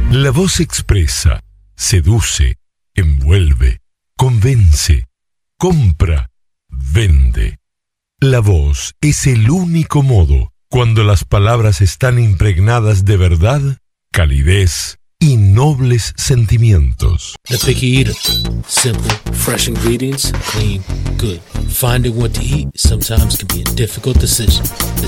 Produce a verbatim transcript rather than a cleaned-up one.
La voz expresa, seduce, envuelve, convence, compra, vende. La voz es el único modo, cuando las palabras están impregnadas de verdad, calidez y nobles sentimientos. The Picky Eater. Simple, fresh ingredients, clean, good. Finding what to eat sometimes can be a difficult decision. The